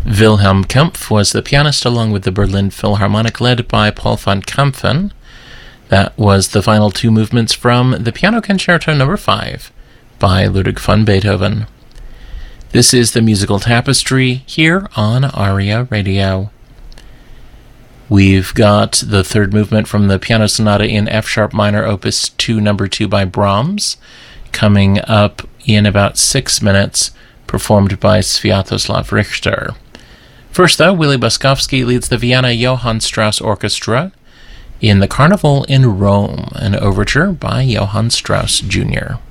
Wilhelm Kempff was the pianist along with the Berlin Philharmonic led by Paul von Kampfen. That was the final two movements from the Piano Concerto No. 5 by Ludwig van Beethoven. This is the Musical Tapestry here on ARIA Radio. We've got the third movement from the Piano Sonata in F-sharp minor, Opus 2, No. 2 by Brahms, coming up in about 6 minutes, performed by Sviatoslav Richter. First, though, Willy Boskovsky leads the Vienna Johann Strauss Orchestra in the Carnival in Rome, an overture by Johann Strauss Jr.